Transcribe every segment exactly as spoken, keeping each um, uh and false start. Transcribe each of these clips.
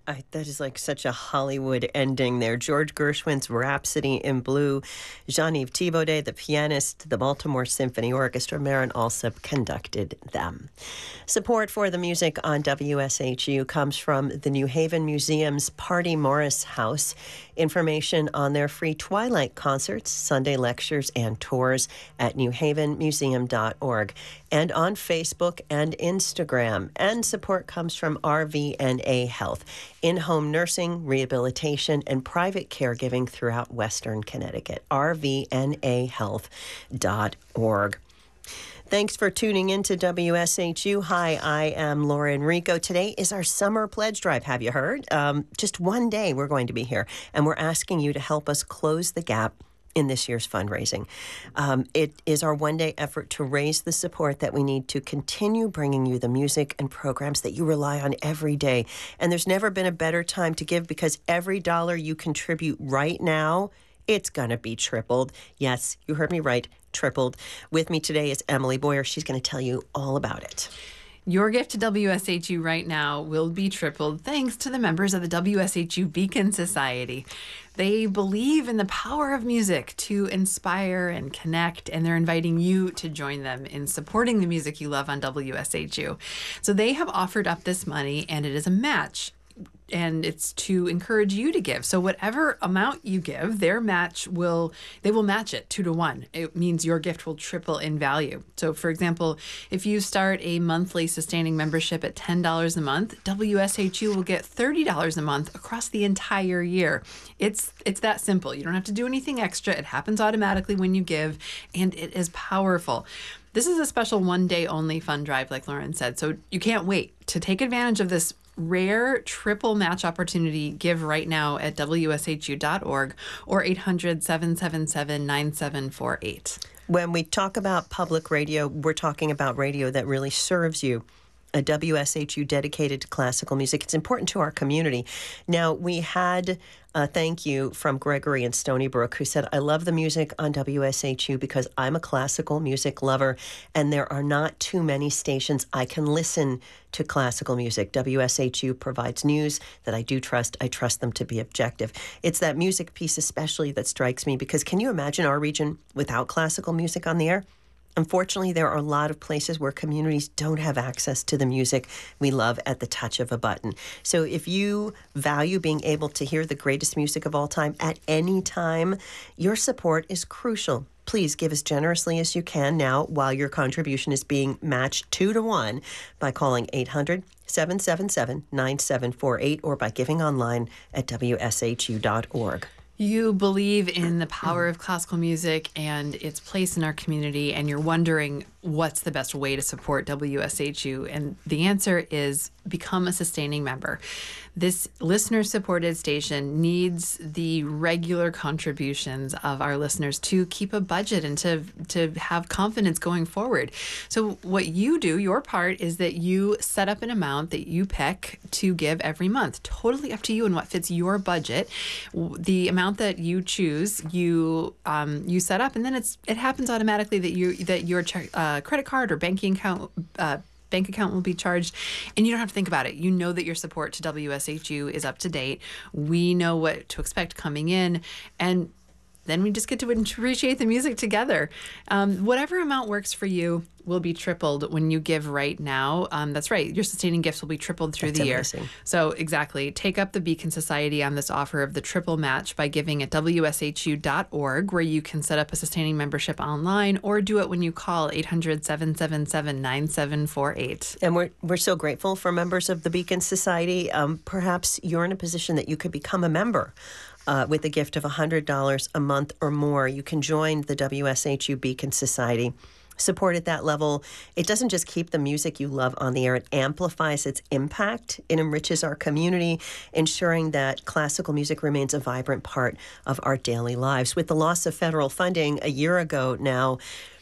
I, that is like such a Hollywood ending there. George Gershwin's Rhapsody in Blue. Jean-Yves Thibaudet, the pianist, the Baltimore Symphony Orchestra, Marin Alsop conducted them. Support for the music on W S H U comes from the New Haven Museum's Party Morris House. Information on their free Twilight concerts, Sunday lectures, and tours at new haven museum dot org, and on Facebook and Instagram. And support comes from R V N A Health, in-home nursing, rehabilitation, and private caregiving throughout Western Connecticut. R V N A health dot org. Thanks for tuning in to W S H U. Hi, I am Laura Enrico. Today is our summer pledge drive. Have you heard? Um, just one day we're going to be here, and we're asking you to help us close the gap in this year's fundraising. Um, it is our one-day effort to raise the support that we need to continue bringing you the music and programs that you rely on every day. And there's never been a better time to give, because every dollar you contribute right now, it's going to be tripled. Yes, you heard me right, tripled. With me today is Emily Boyer. She's going to tell you all about it. Your gift to W S H U right now will be tripled thanks to the members of the W S H U Beacon Society. They believe in the power of music to inspire and connect, and they're inviting you to join them in supporting the music you love on W S H U. So they have offered up this money, and it is a match. And it's to encourage you to give. So whatever amount you give, their match will, they will match it two to one. It means your gift will triple in value. So for example, if you start a monthly sustaining membership at ten dollars a month, W S H U will get thirty dollars a month across the entire year. It's, it's that simple. You don't have to do anything extra. It happens automatically when you give, and it is powerful. This is a special one day only fund drive, like Lauren said. So you can't wait to take advantage of this rare triple match opportunity. Give right now at W S H U dot org or eight hundred, seven seven seven, nine seven four eight. When we talk about public radio, we're talking about radio that really serves you. A W S H U dedicated to classical music. It's important to our community. Now, we had a thank you from Gregory in Stony Brook, who said, I love the music on W S H U because I'm a classical music lover, and there are not too many stations I can listen to classical music. W S H U provides news that I do trust. I trust them to be objective. It's that music piece especially that strikes me, because can you imagine our region without classical music on the air? Unfortunately, there are a lot of places where communities don't have access to the music we love at the touch of a button. So if you value being able to hear the greatest music of all time at any time, your support is crucial. Please give as generously as you can now while your contribution is being matched two to one by calling eight hundred, seven seven seven, nine seven four eight or by giving online at W S H U dot org. You believe in the power of classical music and its place in our community, and you're wondering what's the best way to support W S H U, and the answer is become a sustaining member. This listener-supported station needs the regular contributions of our listeners to keep a budget and to, to have confidence going forward. So what you do, your part, is that you set up an amount that you pick to give every month. Totally up to you and what fits your budget. The amount that you choose, you um, you set up, and then it's it happens automatically that you that your uh, credit card or banking account uh, bank account will be charged, and you don't have to think about it. You know that your support to W S H U is up to date. We know what to expect coming in, and then we just get to appreciate the music together. Um, whatever amount works for you will be tripled when you give right now. Um, that's right. Your sustaining gifts will be tripled through That's the year. amazing. So exactly. Take up the Beacon Society on this offer of the triple match by giving at W S H U dot org, where you can set up a sustaining membership online, or do it when you call eight hundred, seven seven seven, nine seven four eight. And we're we're so grateful for members of the Beacon Society. Um, perhaps you're in a position that you could become a member. Uh, with a gift of one hundred dollars a month or more, you can join the W S H U Beacon Society. Support at that level, it doesn't just keep the music you love on the air, it amplifies its impact. It enriches our community, ensuring that classical music remains a vibrant part of our daily lives. With the loss of federal funding a year ago now,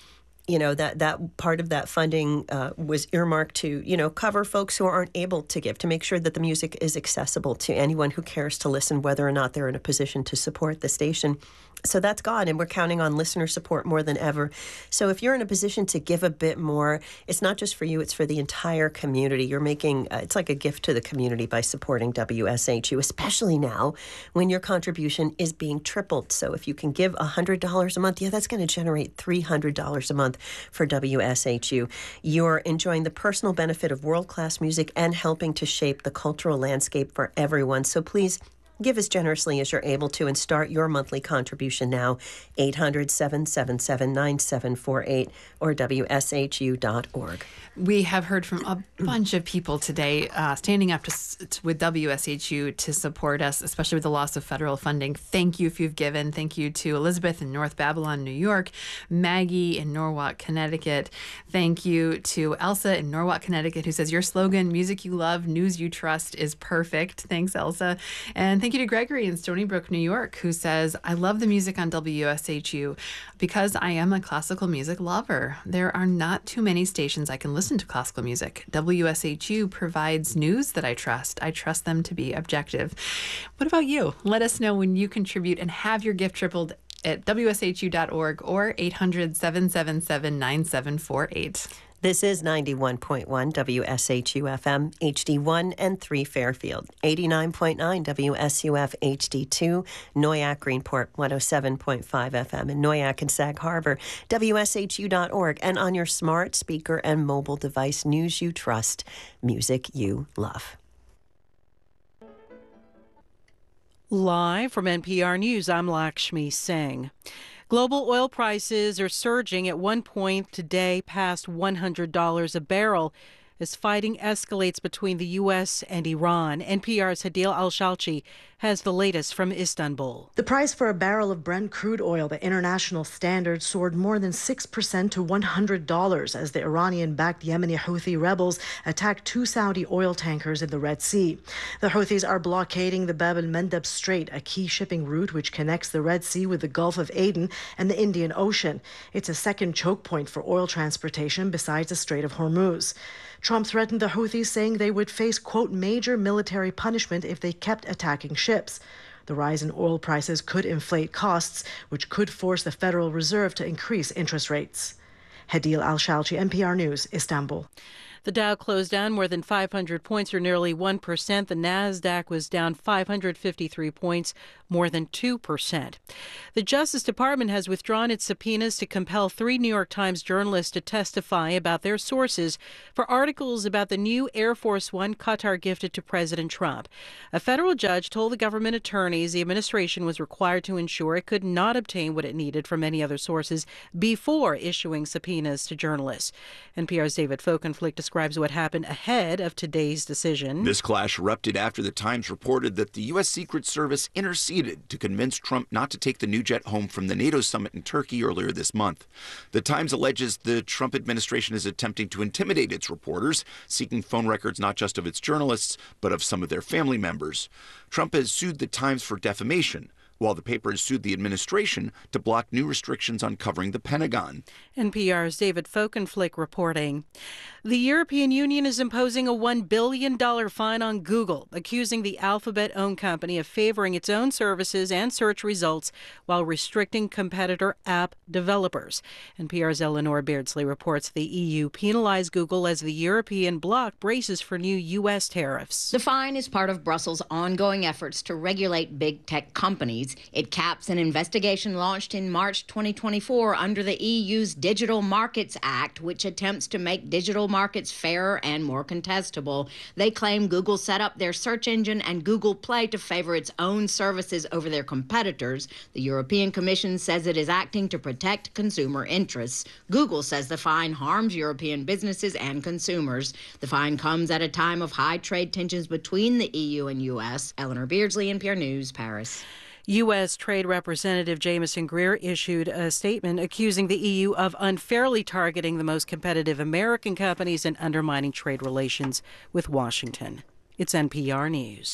you know, that, that part of that funding uh, was earmarked to, you know, cover folks who aren't able to give, to make sure that the music is accessible to anyone who cares to listen, whether or not they're in a position to support the station. So that's gone, and we're counting on listener support more than ever. So if you're in a position to give a bit more, it's not just for you, it's for the entire community. You're making, uh, it's like a gift to the community by supporting W S H U, especially now when your contribution is being tripled. So if you can give one hundred dollars a month, yeah, that's going to generate three hundred dollars a month for W S H U. You're enjoying the personal benefit of world-class music and helping to shape the cultural landscape for everyone. So please, give as generously as you're able to and start your monthly contribution now. eight hundred, seven seven seven, nine seven four eight or W S H U dot org. We have heard from a bunch of people today uh, standing up to, to, with W S H U to support us, especially with the loss of federal funding. Thank you if you've given. Thank you to Elizabeth in North Babylon, New York, Maggie in Norwalk, Connecticut. Thank you to Elsa in Norwalk, Connecticut, who says, your slogan, music you love, news you trust, is perfect. Thanks, Elsa. And thank you to Gregory in Stony Brook, New York, who says, I love the music on W S H U because I am a classical music lover. There are not too many stations I can listen to classical music. W S H U provides news that I trust. I trust them to be objective. What about you? Let us know when you contribute and have your gift tripled at W S H U dot org or eight hundred, seven seven seven, nine seven four eight. This is ninety-one point one W S H U F M, H D one and three Fairfield, eighty-nine point nine W S U F H D two, Noyak Greenport, one oh seven point five F M in Noyak and Sag Harbor, W S H U dot org, and on your smart speaker and mobile device, news you trust, music you love. Live from N P R News, I'm Lakshmi Singh. Global oil prices are surging at one point today past one hundred dollars a barrel as fighting escalates between the U S and Iran. N P R's Hadil Al-Shalchi has the latest from Istanbul. The price for a barrel of Brent crude oil, the international standard, soared more than six percent to one hundred dollars as the Iranian-backed Yemeni Houthi rebels attacked two Saudi oil tankers in the Red Sea. The Houthis are blockading the Bab el-Mandeb Strait, a key shipping route which connects the Red Sea with the Gulf of Aden and the Indian Ocean. It's a second choke point for oil transportation besides the Strait of Hormuz. Trump threatened the Houthis, saying they would face, quote, major military punishment if they kept attacking ships. The rise in oil prices could inflate costs, which could force the Federal Reserve to increase interest rates. Hadil Al-Shalchi, N P R News, Istanbul. The Dow closed down more than five hundred points, or nearly one percent. The Nasdaq was down five hundred fifty-three points, more than two percent. The Justice Department has withdrawn its subpoenas to compel three New York Times journalists to testify about their sources for articles about the new Air Force One Qatar gifted to President Trump. A federal judge told the government attorneys the administration was required to ensure it could not obtain what it needed from any other sources before issuing subpoenas to journalists. N P R's David Folkenflik describes what happened ahead of today's decision. This clash erupted after the Times reported that the U S. Secret Service interceded to convince Trump not to take the new jet home from the NATO summit in Turkey earlier this month. The Times alleges the Trump administration is attempting to intimidate its reporters, seeking phone records not just of its journalists, but of some of their family members. Trump has sued the Times for defamation, while the paper has sued the administration to block new restrictions on covering the Pentagon. N P R's David Folkenflik reporting. The European Union is imposing a one billion dollars fine on Google, accusing the Alphabet-owned company of favoring its own services and search results while restricting competitor app developers. N P R's Eleanor Beardsley reports the E U penalized Google as the European bloc braces for new U S tariffs. The fine is part of Brussels' ongoing efforts to regulate big tech companies. It caps an investigation launched in March twenty twenty-four under the E U's Digital Markets Act, which attempts to make digital markets fairer and more contestable. They claim Google set up their search engine and Google Play to favor its own services over their competitors. The European Commission says it is acting to protect consumer interests. Google says the fine harms European businesses and consumers. The fine comes at a time of high trade tensions between the E U and U S. Eleanor Beardsley, N P R News, Paris. U S. Trade Representative Jameson Greer issued a statement accusing the E U of unfairly targeting the most competitive American companies and undermining trade relations with Washington. It's N P R News.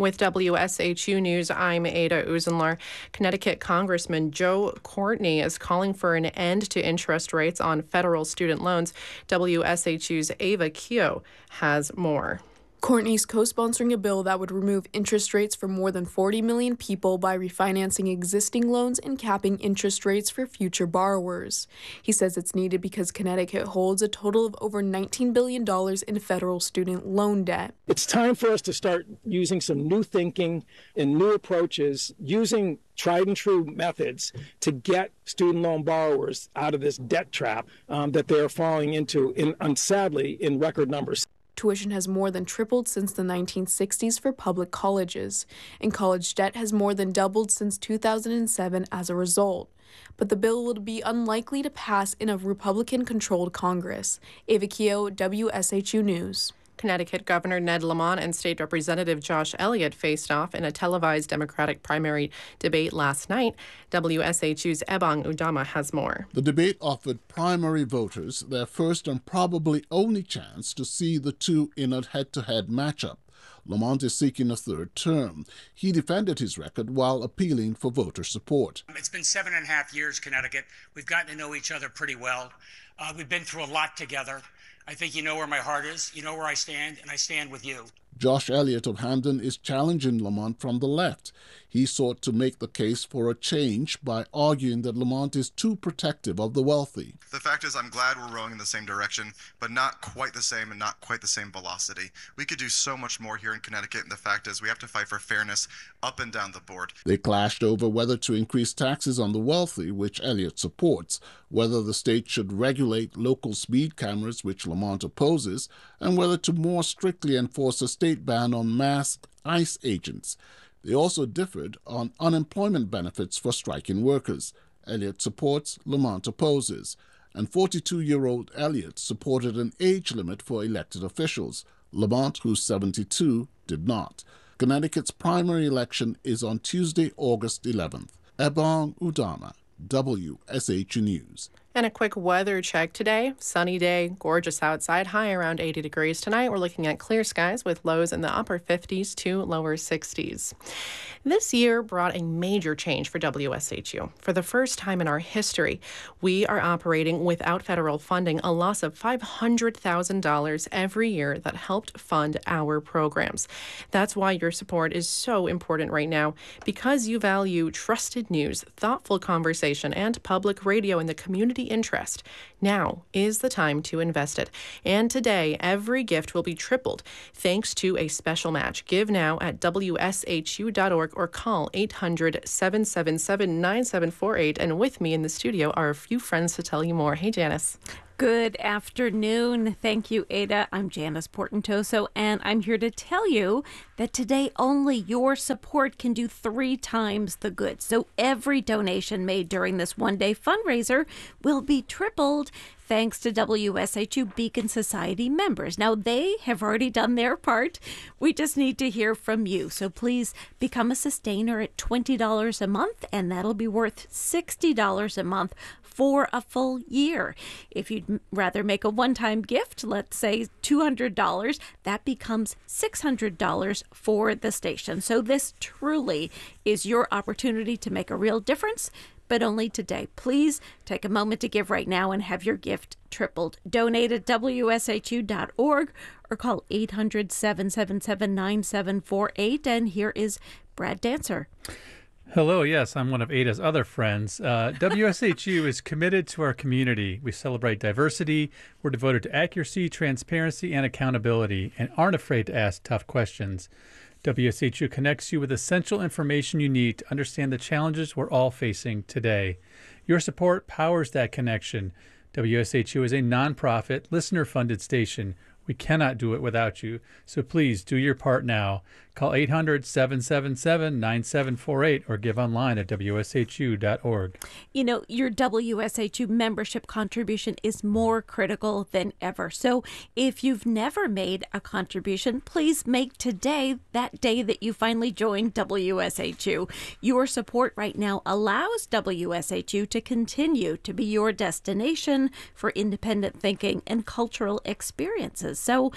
With W S H U News, I'm Ada Uzenlar. Connecticut Congressman Joe Courtney is calling for an end to interest rates on federal student loans. W S H U's Ava Keogh has more. Courtney's co-sponsoring a bill that would remove interest rates for more than forty million people by refinancing existing loans and capping interest rates for future borrowers. He says it's needed because Connecticut holds a total of over nineteen billion dollars in federal student loan debt. It's time for us to start using some new thinking and new approaches, using tried and true methods to get student loan borrowers out of this debt trap um, that they are falling into, in, and sadly, in record numbers. Tuition has more than tripled since the nineteen sixties for public colleges, and college debt has more than doubled since two thousand seven as a result. But the bill would be unlikely to pass in a Republican-controlled Congress. Ava Keogh, W S H U News. Connecticut Governor Ned Lamont and State Representative Josh Elliott faced off in a televised Democratic primary debate last night. W S H U's Ebong Udama has more. The debate offered primary voters their first and probably only chance to see the two in a head-to-head matchup. Lamont is seeking a third term. He defended his record while appealing for voter support. It's been seven and a half years, Connecticut. We've gotten to know each other pretty well. Uh, we've been through a lot together. I think you know where my heart is, you know where I stand, and I stand with you. Josh Elliott of Hamden is challenging Lamont from the left. He sought to make the case for a change by arguing that Lamont is too protective of the wealthy. The fact is, I'm glad we're rowing in the same direction, but not quite the same and not quite the same velocity. We could do so much more here in Connecticut, and the fact is we have to fight for fairness up and down the board. They clashed over whether to increase taxes on the wealthy, which Elliott supports, whether the state should regulate local speed cameras, which Lamont opposes, and whether to more strictly enforce a state ban on masked ICE agents. They also differed on unemployment benefits for striking workers. Elliott supports, Lamont opposes. And forty-two-year-old Elliott supported an age limit for elected officials. Lamont, who's seventy-two, did not. Connecticut's primary election is on Tuesday, August eleventh. Ebong Udama, W S H U News. And a quick weather check today. Sunny day, gorgeous outside, high around eighty degrees tonight. We're looking at clear skies with lows in the upper fifties to lower sixties. This year brought a major change for W S H U. For the first time in our history, we are operating without federal funding, a loss of five hundred thousand dollars every year that helped fund our programs. That's why your support is so important right now, because you value trusted news, thoughtful conversation, and public radio in the community interest. Now is the time to invest it. And today, every gift will be tripled thanks to a special match. Give now at W S H U dot org or call eight hundred, seven seven seven, nine seven four eight. And with me in the studio are a few friends to tell you more. Hey, Janice. Good afternoon. Thank you, Ada. I'm Janice Portentoso, and I'm here to tell you that today only your support can do three times the good. So every donation made during this one-day fundraiser will be tripled thanks to W S H U Beacon Society members. Now, they have already done their part. We just need to hear from you. So please become a sustainer at twenty dollars a month, and that'll be worth sixty dollars a month for a full year. If you'd rather make a one-time gift, let's say two hundred dollars, that becomes six hundred dollars for the station. So this truly is your opportunity to make a real difference, but only today. Please take a moment to give right now and have your gift tripled. Donate at W S H U dot org or call eight hundred, seven seven seven, nine seven four eight. And here is Brad Dancer. Hello, yes, I'm one of Ada's other friends. Uh, W S H U is committed to our community. We celebrate diversity. We're devoted to accuracy, transparency, and accountability, and aren't afraid to ask tough questions. W S H U connects you with essential information you need to understand the challenges we're all facing today. Your support powers that connection. W S H U is a nonprofit, listener-funded station. We cannot do it without you. So please do your part now. Call eight hundred, seven seven seven, nine seven four eight or give online at W S H U dot org. You know, your W S H U membership contribution is more critical than ever. So if you've never made a contribution, please make today that day that you finally joined W S H U. Your support right now allows W S H U to continue to be your destination for independent thinking and cultural experiences. So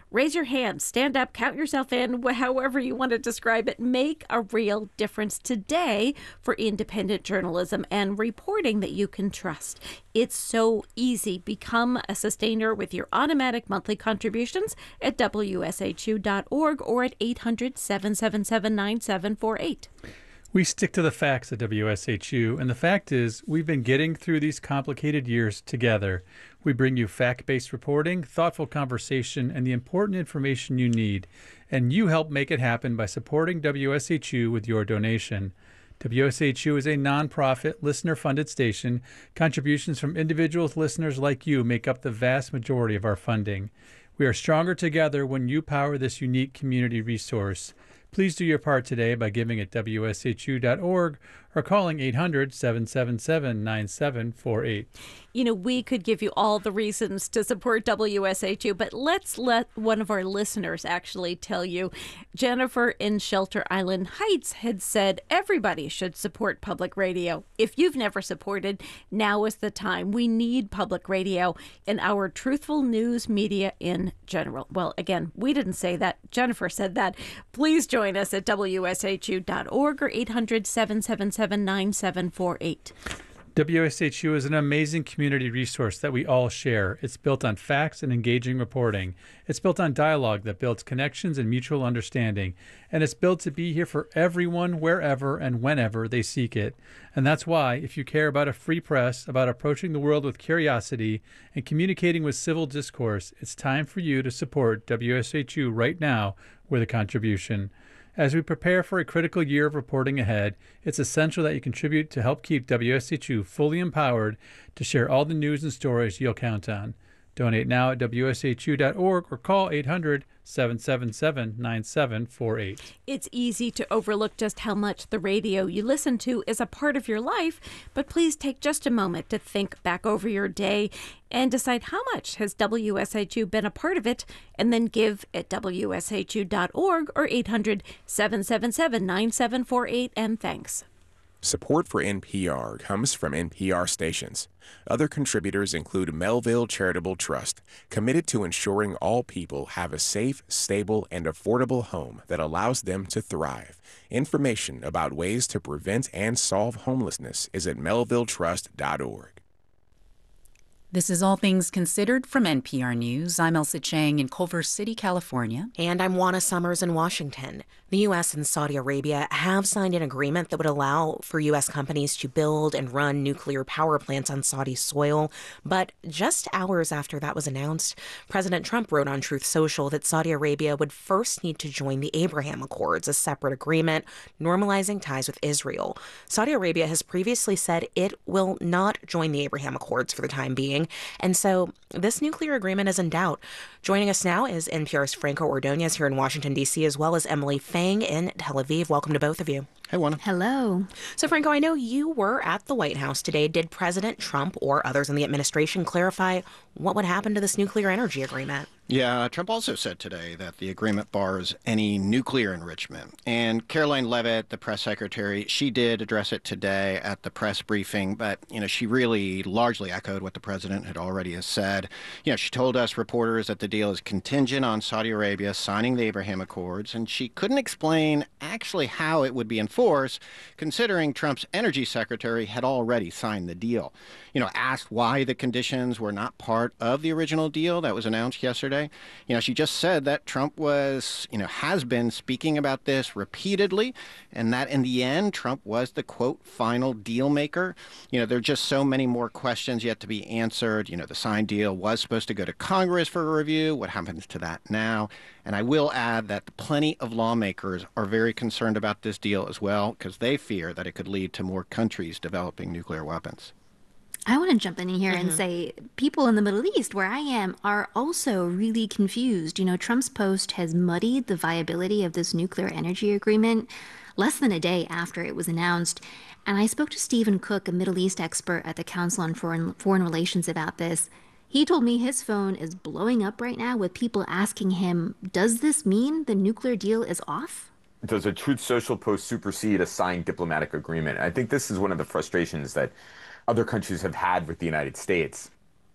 Raise your hand, stand up, count yourself in, wh- however you want to describe it. Make a real difference today for independent journalism and reporting that you can trust. It's so easy. Become a sustainer with your automatic monthly contributions at W S H U dot org or at eight hundred, seven seven seven, nine seven four eight. We stick to the facts at W S H U, and the fact is we've been getting through these complicated years together. We bring you fact-based reporting, thoughtful conversation, and the important information you need, and you help make it happen by supporting W S H U with your donation. W S H U is a nonprofit, listener-funded station. Contributions from individuals, listeners like you make up the vast majority of our funding. We are stronger together when you power this unique community resource. Please do your part today by giving at W S H U dot org or calling eight hundred, seven seven seven, nine seven four eight. You know, we could give you all the reasons to support W S H U, but let's let one of our listeners actually tell you. Jennifer in Shelter Island Heights had said everybody should support public radio. If you've never supported, now is the time. We need public radio in our truthful news media in general. Well, again, we didn't say that. Jennifer said that. Please join us at W S H U dot org or eight hundred, seven seven seven, nine seven four eight. W S H U is an amazing community resource that we all share. It's built on facts and engaging reporting. It's built on dialogue that builds connections and mutual understanding. And it's built to be here for everyone, wherever and whenever they seek it. And that's why, if you care about a free press, about approaching the world with curiosity and communicating with civil discourse, it's time for you to support W S H U right now with a contribution. As we prepare for a critical year of reporting ahead, it's essential that you contribute to help keep W S H U fully empowered to share all the news and stories you'll count on. Donate now at W S H U dot org or call eight hundred, seven seven seven, nine seven four eight. It's easy to overlook just how much the radio you listen to is a part of your life, but please take just a moment to think back over your day and decide how much has W S H U been a part of it, and then give at W S H U dot org or eight hundred, seven seven seven, nine seven four eight, and thanks. Support for N P R comes from N P R stations. Other contributors include Melville Charitable Trust, committed to ensuring all people have a safe, stable, and affordable home that allows them to thrive. Information about ways to prevent and solve homelessness is at melville trust dot org. This is All Things Considered from N P R News. I'm Elsa Chang in Culver City, California. And I'm Juana Summers in Washington. The U S and Saudi Arabia have signed an agreement that would allow for U S companies to build and run nuclear power plants on Saudi soil. But just hours after that was announced, President Trump wrote on Truth Social that Saudi Arabia would first need to join the Abraham Accords, a separate agreement normalizing ties with Israel. Saudi Arabia has previously said it will not join the Abraham Accords for the time being. And so this nuclear agreement is in doubt. Joining us now is N P R's Franco Ordonez here in Washington, D C, as well as Emily Fang in Tel Aviv. Welcome to both of you. Hey, Juana. Hello. So, Franco, I know you were at the White House today. Did President Trump or others in the administration clarify what would happen to this nuclear energy agreement? Yeah, Trump also said today that the agreement bars any nuclear enrichment. And Caroline Leavitt, the press secretary, she did address it today at the press briefing, but, you know, she really largely echoed what the president had already said. You know, she told us reporters that the deal is contingent on Saudi Arabia signing the Abraham Accords, and she couldn't explain actually how it would be enforced, considering Trump's energy secretary had already signed the deal. You know, asked why the conditions were not part of the original deal that was announced yesterday, you know, she just said that Trump was, you know, has been speaking about this repeatedly, and that in the end, Trump was the, quote, final deal maker. You know, there are just so many more questions yet to be answered. You know, the signed deal was supposed to go to Congress for a review. What happens to that now? And I will add that plenty of lawmakers are very concerned about this deal as well, because they fear that it could lead to more countries developing nuclear weapons. I want to jump in here Mm-hmm. and say people in the Middle East, where I am, are also really confused. You know, Trump's post has muddied the viability of this nuclear energy agreement less than a day after it was announced. And I spoke to Stephen Cook, a Middle East expert at the Council on Foreign, Foreign Relations, about this. He told me his phone is blowing up right now with people asking him, does this mean the nuclear deal is off? Does a Truth Social post supersede a signed diplomatic agreement? I think this is one of the frustrations that other countries have had with the United States.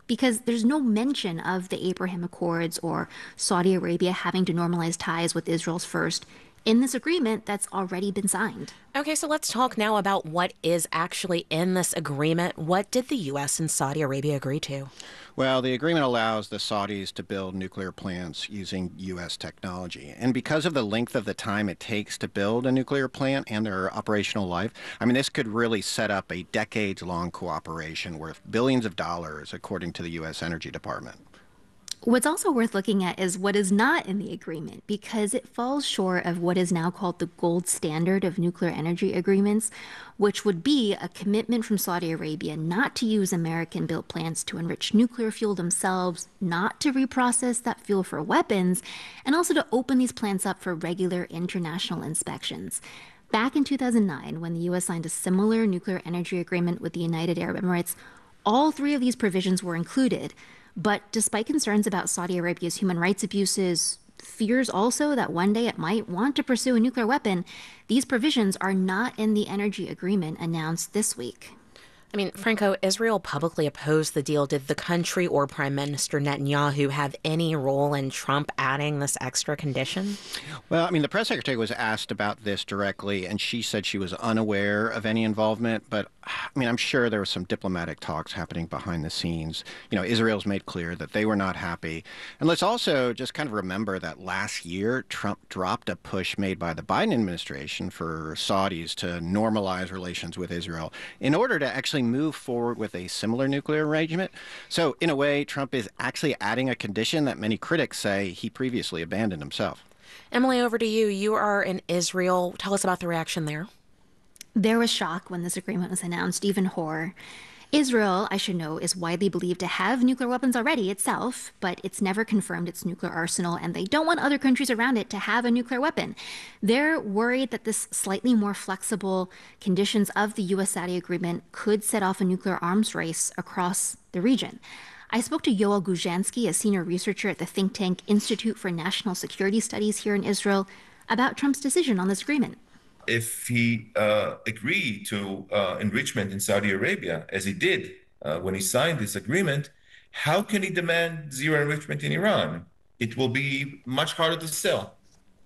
because there's no mention of the Abraham Accords or Saudi Arabia having to normalize ties with Israel's first in this agreement that's already been signed. Okay, so let's talk now about what is actually in this agreement. What did the U S and Saudi Arabia agree to? Well, the agreement allows the Saudis to build nuclear plants using U S technology. And because of the length of the time it takes to build a nuclear plant and their operational life, I mean, this could really set up a decades-long cooperation worth billions of dollars, according to the U S Energy Department. What's also worth looking at is what is not in the agreement, because it falls short of what is now called the gold standard of nuclear energy agreements, which would be a commitment from Saudi Arabia not to use American-built plants to enrich nuclear fuel themselves, not to reprocess that fuel for weapons, and also to open these plants up for regular international inspections. Back in two thousand nine, when the U S signed a similar nuclear energy agreement with the United Arab Emirates, all three of these provisions were included. But despite concerns about Saudi Arabia's human rights abuses, fears also that one day it might want to pursue a nuclear weapon, these provisions are not in the energy agreement announced this week. I mean, Franco, Israel publicly opposed the deal. Did the country or Prime Minister Netanyahu have any role in Trump adding this extra condition? Well, I mean, the press secretary was asked about this directly, and she said she was unaware of any involvement. But, I mean, I'm sure there was some diplomatic talks happening behind the scenes. You know, Israel's made clear that they were not happy. And let's also just kind of remember that last year, Trump dropped a push made by the Biden administration for Saudis to normalize relations with Israel in order to actually move forward with a similar nuclear arrangement. So, in a way, Trump is actually adding a condition that many critics say he previously abandoned himself. Emily, over to you. You are in Israel. Tell us about the reaction there. There was shock when this agreement was announced, even horror. Israel, I should know, is widely believed to have nuclear weapons already itself, but it's never confirmed its nuclear arsenal, and they don't want other countries around it to have a nuclear weapon. They're worried that this slightly more flexible conditions of the U S-Saudi agreement could set off a nuclear arms race across the region. I spoke to Yoel Gujansky, a senior researcher at the think tank Institute for National Security Studies here in Israel, about Trump's decision on this agreement. If he uh, agreed to uh, enrichment in Saudi Arabia, as he did uh, when he signed this agreement, how can he demand zero enrichment in Iran? It will be much harder to sell.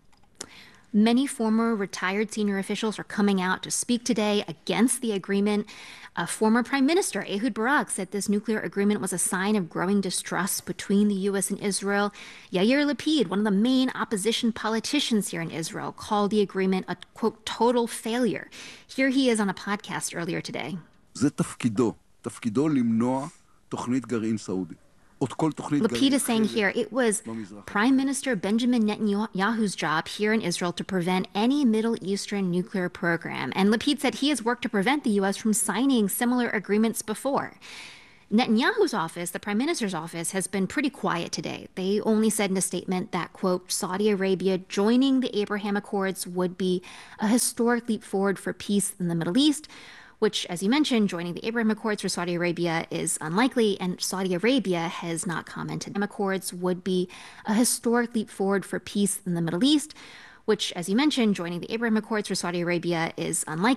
Many former retired senior officials are coming out to speak today against the agreement. A former Prime Minister, Ehud Barak, said this nuclear agreement was a sign of growing distrust between the U S and Israel. Yair Lapid, one of the main opposition politicians here in Israel, called the agreement a, quote, total failure. Here he is on a podcast earlier today. זה תפקידו, תפקידו למנוע תוכנית גרעין סעודי. Lapid is saying here it was Prime Minister Benjamin Netanyahu's job here in Israel to prevent any Middle Eastern nuclear program. And Lapid said he has worked to prevent the U S from signing similar agreements before. Netanyahu's office, the Prime Minister's office, has been pretty quiet today. They only said in a statement that, quote, Saudi Arabia joining the Abraham Accords would be a historic leap forward for peace in the Middle East, which, as you mentioned, joining the Abraham Accords for Saudi Arabia is unlikely, and Saudi Arabia has not commented. Accords would be a historic leap forward for peace in the Middle East, which, as you mentioned, joining the Abraham Accords for Saudi Arabia is unlikely.